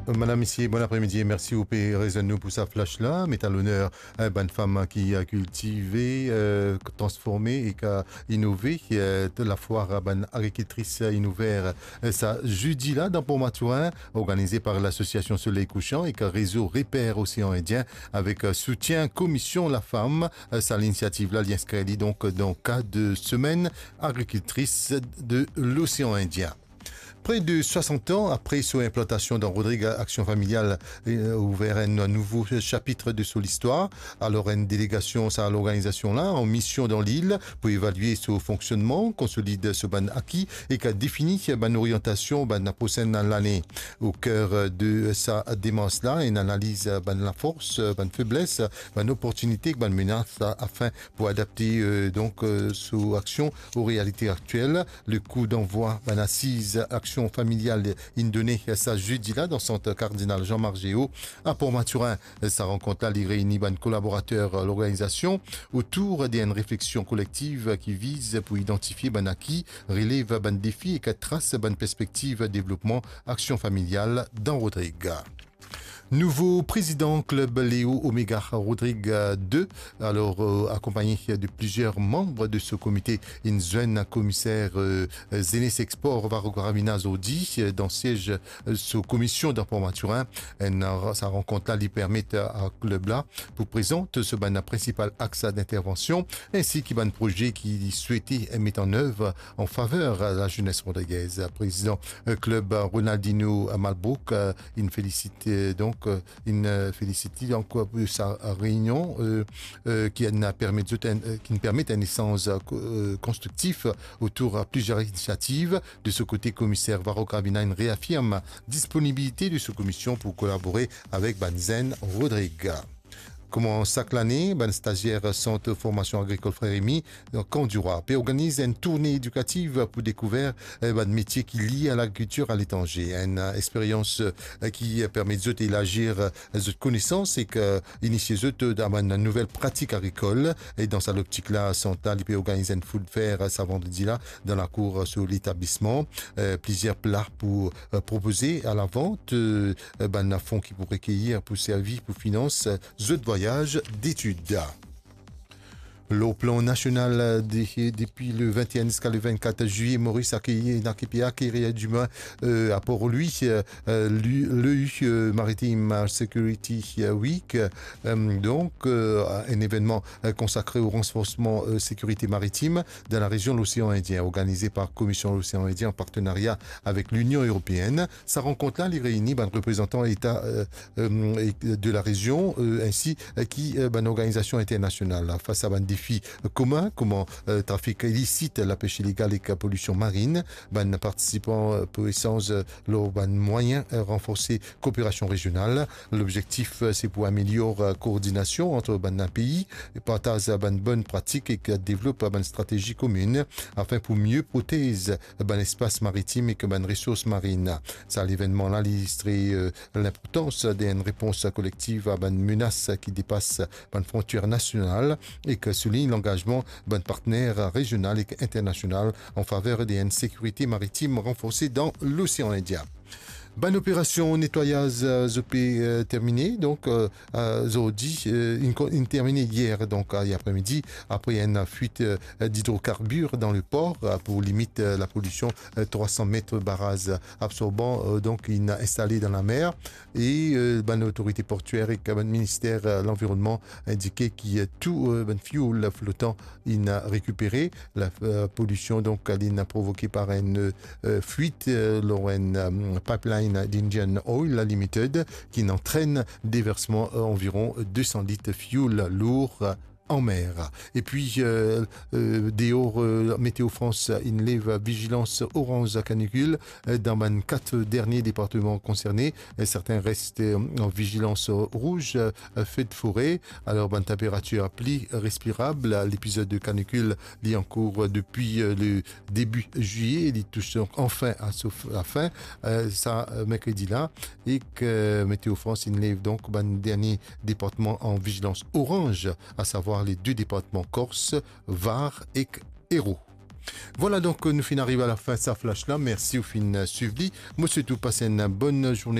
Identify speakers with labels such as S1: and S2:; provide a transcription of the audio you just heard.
S1: Madame, Messieurs, bon après-midi et merci au Raisonne-nous pour sa flash-là. Met à l'honneur une femme qui a cultivé, transformé et qui a innové. De la foire agricultrice innovaire, ça jeudi là dans Pont-Mathurin, organisé par l'association Soleil Couchant et que réseau Repère Océan Indien avec soutien Commission La Femme. Ça l'initiative là, l'inscrit donc dans le cadre de semaine agricultrice de l'océan Indien. Près de 60 ans après son implantation dans Rodrigue Action Familiale ouvert un nouveau chapitre de son histoire. Alors une délégation à l'organisation là en mission dans l'île pour évaluer son fonctionnement, consolide ce ban acquis et qui a défini ban orientation la prochaine l'année. Au cœur de sa démence là, une analyse ban la force, ban faiblesse, ban opportunité, ban menace afin pour adapter donc son action aux réalités actuelles. Le coup d'envoi ban assise action familiale indonée ça jeudi là dans le centre cardinal Jean-Marc Géo à Port-Mathurin. Ça rencontre là les réunis ban collaborateurs l'organisation autour d'une réflexion collective qui vise pour identifier ban acquis, relève ban défis et qui trace ban perspective développement action familiale dans Rodrigue. Nouveau président club Léo Omega Rodrigue 2, alors accompagné de plusieurs membres de ce comité, une jeune commissaire Zénès Export Varogaramina Zodi, dans siège sous commission d'un Port-Mathurin. Sa rencontre là lui permet à club là pour présenter ce ban principal axe d'intervention ainsi qu'un projet qui souhaitait mettre en œuvre en faveur de la jeunesse rodriguaise. Président club Ronaldinho Malbrook, il félicite donc pour sa réunion qui nous permet un échange constructif autour de plusieurs initiatives. De ce côté, commissaire Varogaramina réaffirme disponibilité de cette commission pour collaborer avec Banzen Rodrigue. Comment chaque année, ben stagiaire Centre Formation Agricole Frère Rémy, Condura, organise une tournée éducative pour découvrir ben métier qui lie à l'agriculture à l'étranger. Une expérience qui permet d'élargir les connaissances et que initier une nouvelle pratique agricole. Et dans sa optique là, Central, il peut organiser une food fair ce vendredi là dans la cour sur l'établissement. Plusieurs plats pour proposer à la vente. Ben un fonds qui pourrait recueillir pour servir pour financer voyage d'études. Au plan national, depuis le 21 jusqu'à le 24 juillet, Maurice a accueilli Nakipia qui est demain à Port-Louis, l'EU Maritime Security Week, donc un événement consacré au renforcement sécurité maritime dans la région de l'océan Indien, organisé par Commission de l'océan Indien en partenariat avec l'Union européenne. Ça rencontre là les réunis représentants États de la région ainsi qui organisation internationale face à un défi commun, comment trafic illicite, la pêche illégale et la pollution marine, participants pour essence leurs moyens renforcer coopération régionale. L'objectif c'est pour améliorer coordination entre un pays, partager bonnes pratiques et développer une stratégie commune afin pour mieux protéger l'espace maritime et que ressources marines. Ça l'événement là illustré l'importance d'une réponse collective à une menace qui dépasse une frontière nationale et que souligne l'engagement d'un partenaire régional et international en faveur d'une sécurité maritime renforcée dans l'océan Indien. Bonne opération nettoyage terminée donc aujourd'hui une terminée hier donc après-midi après une fuite d'hydrocarbures dans le port pour limiter la pollution 300 mètres barrage absorbant donc il a installé dans la mer et bonne autorité portuaire et le ministère de l'environnement indiqué que tout fuel flottant il a récupéré la pollution donc il a provoqué par une fuite lors une pipeline d'Indian Oil Limited qui entraîne des versements environ 200 litres de fuel lourd en mer. Et puis, Météo France, il lève vigilance orange canicule dans les 4 derniers départements concernés. Certains restent en vigilance rouge, feu de forêt. Alors, bonne température pli respirable. L'épisode de canicule est en cours depuis le début juillet. Il touche donc enfin à la fin, ça, mercredi là. Et que Météo France, il lève donc le dernier département en vigilance orange, à savoir les 2 départements Corse, Var et Hérault. Voilà donc nous finissons à la fin de sa flash là. Merci au fin suivi. Moi c'est tout, passez une bonne journée.